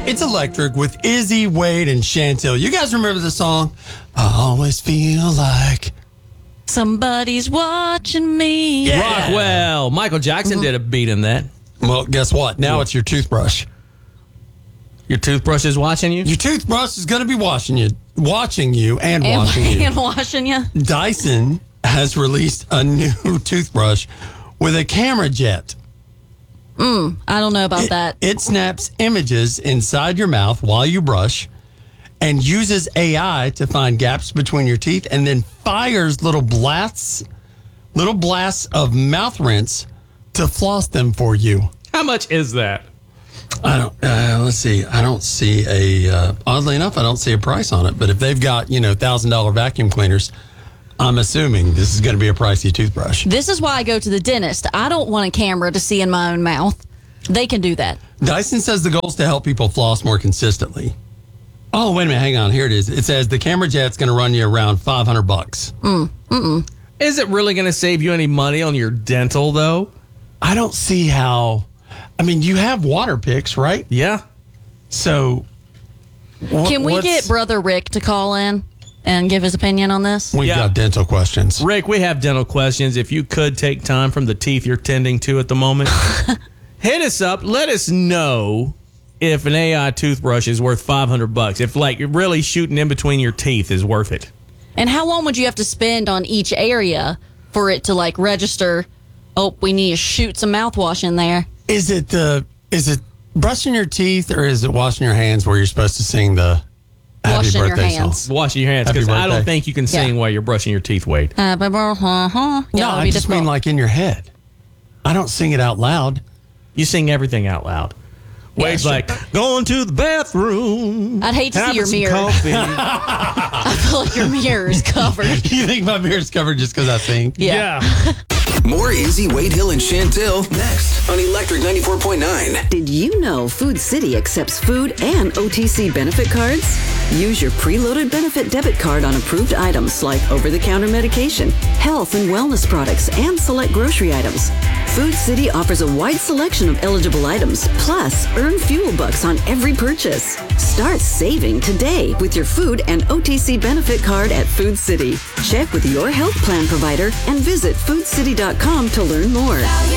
It's Electric with Izzy, Wade, and Chantel. You guys remember the song? I always feel like somebody's watching me. Yeah. Rockwell. Michael Jackson did a beat in that. Well, guess what? Now it's your toothbrush. Your toothbrush is watching you? Your toothbrush is going to be watching you and watching you. And washing you. Dyson has released a new toothbrush with a camera jet. I don't know about that. It snaps images inside your mouth while you brush and uses AI to find gaps between your teeth and then fires little blasts of mouth rinse to floss them for you. How much is that? I don't. Let's see. I don't see oddly enough, I don't see a price on it. But if they've got $1,000 vacuum cleaners, I'm assuming this is going to be a pricey toothbrush. This is why I go to the dentist. I don't want a camera to see in my own mouth. They can do that. Dyson says the goal is to help people floss more consistently. Oh, wait a minute. Hang on. Here it is. It says the camera jet's going to run you around $500. Is it really going to save you any money on your dental, though? I don't see how. I mean, you have water picks, right? Yeah. So, can we get Brother Rick to call in and give his opinion on this? We've got dental questions. Rick, we have dental questions. If you could take time from the teeth you're tending to at the moment, hit us up. Let us know if an AI toothbrush is worth $500. If really shooting in between your teeth is worth it. And how long would you have to spend on each area for it to register? Oh, we need to shoot some mouthwash in there. Is it brushing your teeth or is it washing your hands where you're supposed to sing the Happy Washing your Birthday hands. song? Washing your hands, because I don't think you can sing while you're brushing your teeth, Wade. No, I just mean in your head. I don't sing it out loud. You sing everything out loud. Wade's going to the bathroom. I'd hate to see your mirror. I feel like your mirror is covered. You think my mirror is covered just because I sing? Yeah. More Izzy, Wade Hill, and Chantel next on Electric 94.9. Did you know Food City accepts food and OTC benefit cards? Use your preloaded benefit debit card on approved items like over-the-counter medication, health and wellness products, and select grocery items. Food City offers a wide selection of eligible items, plus earn fuel bucks on every purchase. Start saving today with your food and OTC benefit card at Food City. Check with your health plan provider and visit foodcity.com to learn more.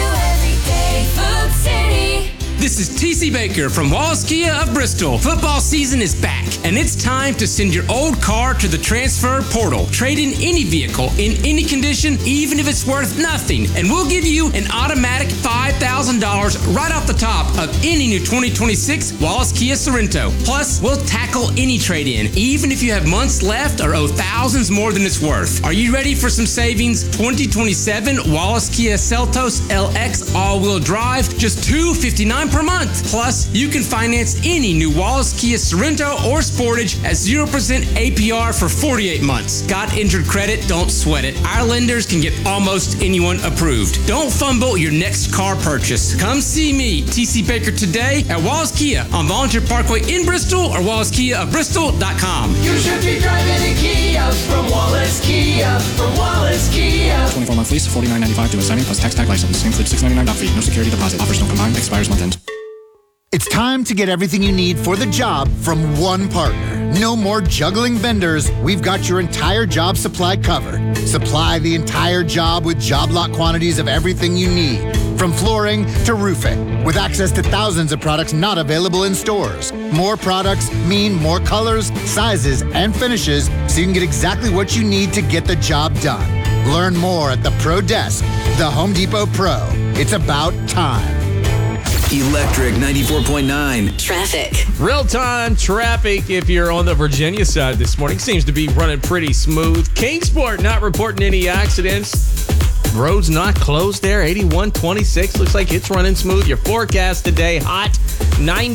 Food City. This is TC Baker from Wallace Kia of Bristol. Football season is back, and it's time to send your old car to the transfer portal. Trade in any vehicle in any condition, even if it's worth nothing, and we'll give you an automatic $5,000 right off the top of any new 2026 Wallace Kia Sorento. Plus, we'll tackle any trade-in, even if you have months left or owe thousands more than it's worth. Are you ready for some savings? 2027 Wallace Kia Seltos LX all-wheel drive, just $259 per month. Plus, you can finance any new Wallace Kia Sorento or Sportage at 0% APR for 48 months. Got injured credit? Don't sweat it. Our lenders can get almost anyone approved. Don't fumble your next car purchase. Come see me, TC Baker, today at Wallace Kia on Volunteer Parkway in Bristol or WallaceKiaofBristol.com. You should be driving a Kia from Wallace Kia. From Wallace Kia. 24-month lease, $49.95 to assigning plus tax tag license. Includes $6.99 doc fee. No security deposit. Offers don't combine. Expires month end. It's time to get everything you need for the job from one partner. No more juggling vendors. We've got your entire job supply covered. Supply the entire job with job lot quantities of everything you need, from flooring to roofing, with access to thousands of products not available in stores. More products mean more colors, sizes, and finishes, so you can get exactly what you need to get the job done. Learn more at the Pro Desk, the Home Depot Pro. It's about time. Electric 94.9. Traffic. Real-time traffic if you're on the Virginia side this morning. Seems to be running pretty smooth. Kingsport not reporting any accidents. Roads not closed there. 8126 looks like it's running smooth. Your forecast today, hot.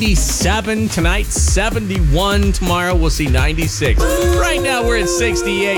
97 tonight, 71 tomorrow. We'll see 96. Right now we're at 68.